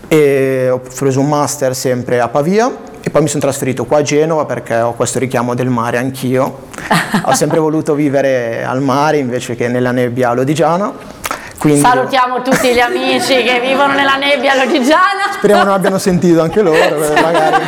e ho preso un master sempre a Pavia e poi mi sono trasferito qua a Genova perché ho questo richiamo del mare anch'io. Ho sempre voluto vivere al mare invece che nella nebbia lodigiana. Quindi salutiamo tutti gli amici che vivono nella nebbia lodigiana. Speriamo non abbiano sentito anche loro, magari.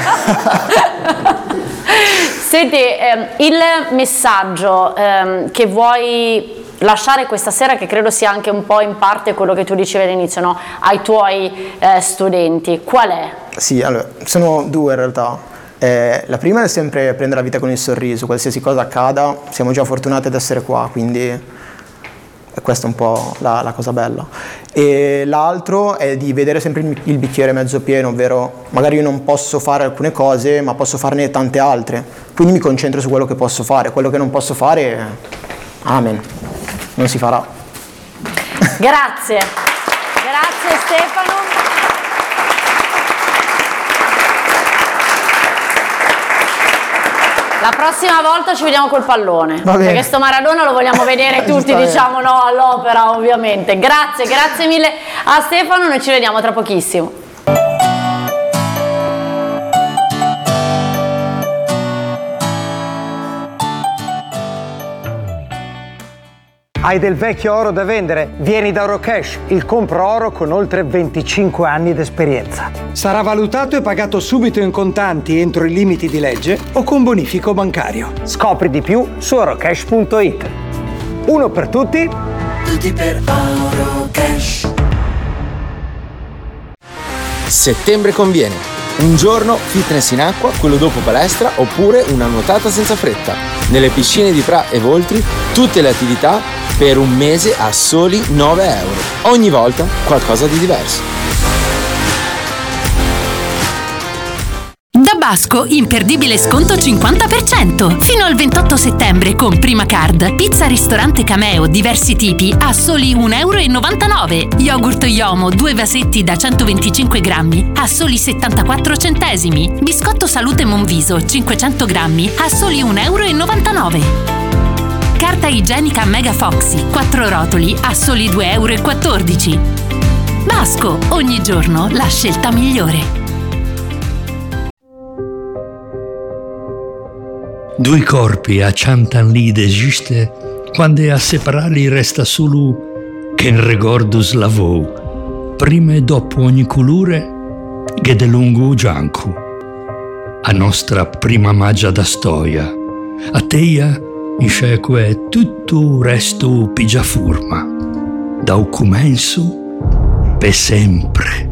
Senti, il messaggio che vuoi lasciare questa sera, che credo sia anche un po' in parte quello che tu dicevi all'inizio, no? Ai tuoi studenti, qual è? Sì, allora, sono due in realtà. La prima è sempre prendere la vita con il sorriso, qualsiasi cosa accada, siamo già fortunati ad essere qua, quindi questa è un po' la cosa bella. E l'altro è di vedere sempre il bicchiere mezzo pieno, ovvero magari io non posso fare alcune cose, ma posso farne tante altre, quindi mi concentro su quello che posso fare, quello che non posso fare, amen, non si farà. Grazie, grazie Stefano. La prossima volta ci vediamo col pallone, perché sto Maradona lo vogliamo vedere tutti, diciamo, no, all'opera ovviamente. Grazie, grazie mille a Stefano, noi ci vediamo tra pochissimo. Hai del vecchio oro da vendere? Vieni da Orocash, il compro oro con oltre 25 anni d'esperienza. Sarà valutato e pagato subito in contanti entro i limiti di legge o con bonifico bancario. Scopri di più su orocash.it. Uno per tutti, tutti per Orocash. Settembre conviene. Un giorno fitness in acqua, quello dopo palestra, oppure una nuotata senza fretta. Nelle piscine di Pra e Voltri, tutte le attività per un mese a soli 9 euro. Ogni volta qualcosa di diverso. Da Basco, imperdibile sconto 50%. Fino al 28 settembre con Prima Card. Pizza ristorante Cameo, diversi tipi, a soli 1,99 euro. Yogurt Yomo, 2 vasetti da 125 grammi, a soli 74 centesimi. Biscotto Salute Monviso, 500 grammi, a soli 1,99 euro. Carta igienica Mega Foxy, 4 rotoli, a soli 2,14 euro. Basco, ogni giorno la scelta migliore. Due corpi acciantan lì d'esiste, quando a separarli resta solo che in ricordo slavò, prima e dopo ogni colore, che de lungo gianco. A nostra prima magia da storia, a teia, in sceque tutto resto pigia forma, da un comenzo per sempre.